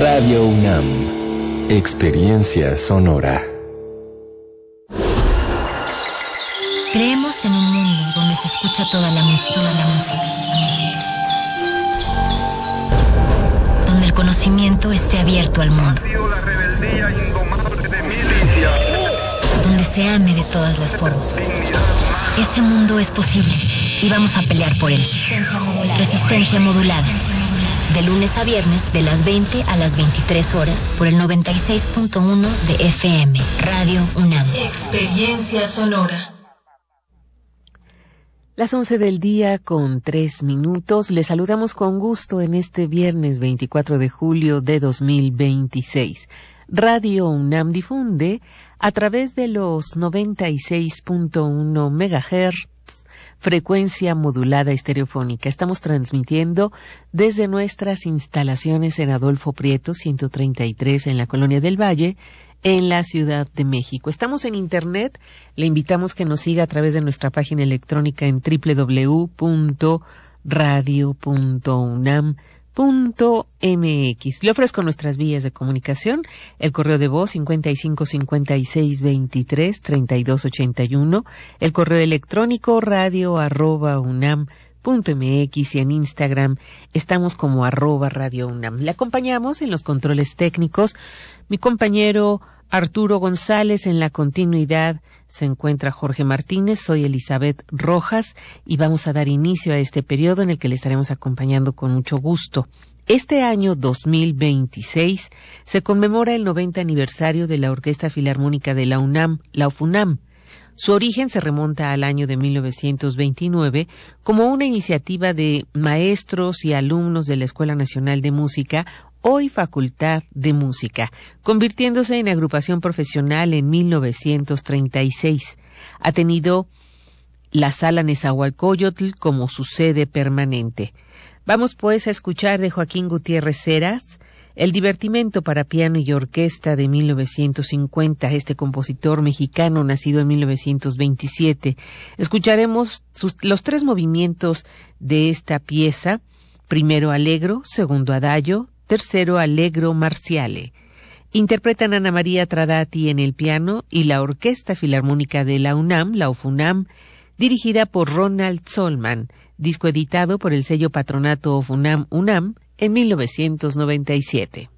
Radio UNAM, experiencia sonora. Creemos en un mundo donde se escucha toda la música, donde el conocimiento esté abierto al mundo, donde se ame de todas las formas. Ese mundo es posible y vamos a pelear por él. Resistencia modulada. De lunes a viernes, de las 20 a las 23 horas, por el 96.1 de FM. Radio UNAM. Experiencia sonora. Las 11 del día con 3 minutos. Les saludamos con gusto en este viernes 24 de julio de 2026. Radio UNAM difunde a través de los 96.1 MHz, frecuencia modulada estereofónica. Estamos transmitiendo desde nuestras instalaciones en Adolfo Prieto 133 en la Colonia del Valle, en la Ciudad de México. Estamos en Internet. Le invitamos que nos siga a través de nuestra página electrónica en www.radio.unam.mx. Le ofrezco nuestras vías de comunicación: el correo de voz 5556233281, el correo electrónico radio@unam.mx, y en Instagram estamos como @radiounam. Le acompañamos en los controles técnicos mi compañero Arturo González. En la continuidad se encuentra Jorge Martínez. Soy Elizabeth Rojas y vamos a dar inicio a este periodo en el que le estaremos acompañando con mucho gusto. Este año 2026 se conmemora el 90 aniversario de la Orquesta Filarmónica de la UNAM, la OFUNAM. Su origen se remonta al año de 1929 como una iniciativa de maestros y alumnos de la Escuela Nacional de Música, hoy Facultad de Música, convirtiéndose en agrupación profesional en 1936. Ha tenido la Sala Nezahualcóyotl como su sede permanente. Vamos pues a escuchar de Joaquín Gutiérrez Heras El divertimento para piano y orquesta de 1950, este compositor mexicano nacido en 1927. Escucharemos los 3 movimientos de esta pieza: primero allegro, segundo adagio, tercero allegro marciale. Interpretan Ana María Tradati en el piano y la Orquesta Filarmónica de la UNAM, la OFUNAM, dirigida por Ronald Solman, disco editado por el sello Patronato OFUNAM UNAM en 1997.